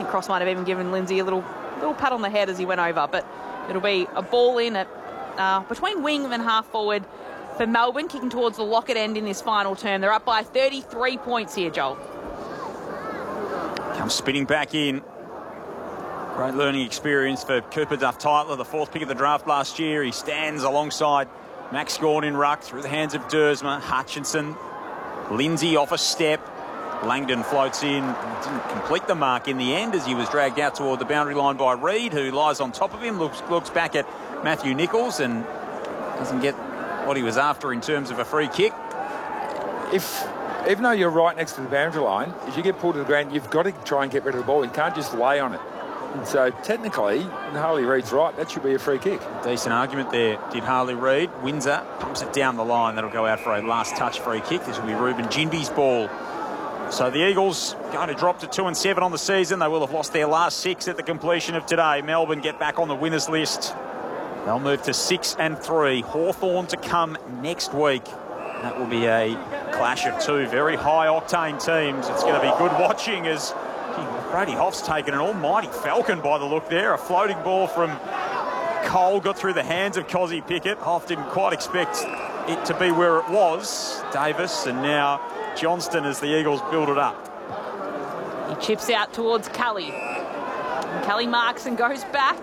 think Cross might have even given Lindsay a little pat on the head as he went over, but it'll be a ball in at between wing and half forward for Melbourne, kicking towards the locket end in this final term. They're up by 33 points here, Joel. Comes spinning back in. Great learning experience for Cooper Duff-Tytler, the 4th pick of the draft last year. He stands alongside Max Gawn in ruck through the hands of Dersma, Hutchinson, Lindsay off a step. Langdon floats in, didn't complete the mark in the end as he was dragged out toward the boundary line by Reid, who lies on top of him, looks back at Matthew Nichols and doesn't get what he was after in terms of a free kick. Even though you're right next to the boundary line, if you get pulled to the ground, you've got to try and get rid of the ball. You can't just lay on it. And so technically, Harley Reid's right. That should be a free kick. Decent argument there, did Harley Reid. Windsor pumps it down the line. That'll go out for a last touch free kick. This will be Ruben Ginby's ball. So the Eagles going to drop to 2-7 on the season. They will have lost their last 6 at the completion of today. Melbourne get back on the winners list. They'll move to 6-3. Hawthorn to come next week. That will be a clash of 2 very high-octane teams. It's going to be good watching as Brady Hoff's taken an almighty falcon by the look there. A floating ball from Cole got through the hands of Cozzy Pickett. Hoff didn't quite expect it to be where it was. Davis and now Johnston as the Eagles build it up. He chips out towards Cully. And Cully marks and goes back.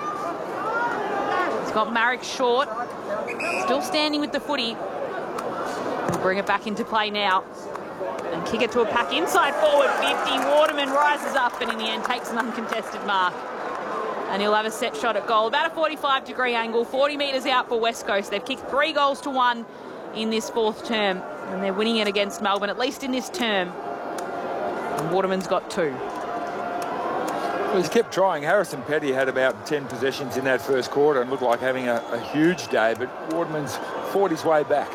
He's got Marek short. Still standing with the footy. He'll bring it back into play now. And kick it to a pack inside forward 50. Waterman rises up and in the end takes an uncontested mark. And he'll have a set shot at goal. About a 45-degree angle, 40 metres out for West Coast. They've kicked 3 goals to 1 in this 4th term. And they're winning it against Melbourne, at least in this term. And Waterman's got 2. Well, he's kept trying. Harrison Petty had about 10 possessions in that first quarter and looked like having a huge day, but Waterman's fought his way back.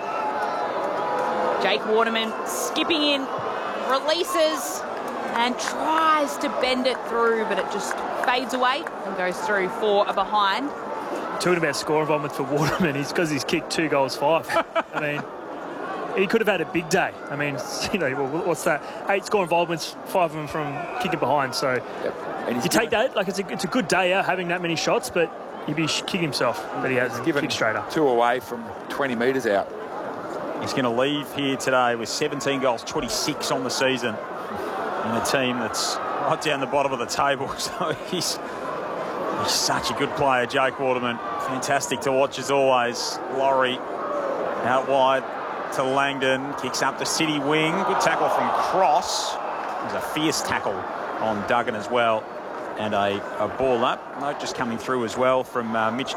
Jake Waterman skipping in, releases and tries to bend it through, but it just fades away and goes through for a behind. Talking about score involvement for Waterman, it's because he's kicked 2 goals 5. I mean, he could have had a big day. I mean, you know, what's that? 8 score involvements, 5 of them from kicking behind. So you take that, like it's a good day out having that many shots, but he'd be kicking himself, but he hasn't. Given kicked straight up. 2 away from 20 metres out. He's going to leave here today with 17 goals, 26 on the season in a team that's right down the bottom of the table. So he's such a good player, Jake Waterman. Fantastic to watch as always. Laurie out wide to Langdon. Kicks up to City wing. Good tackle from Cross. There's a fierce tackle on Duggan as well. And a ball up. Note just coming through as well from Mitch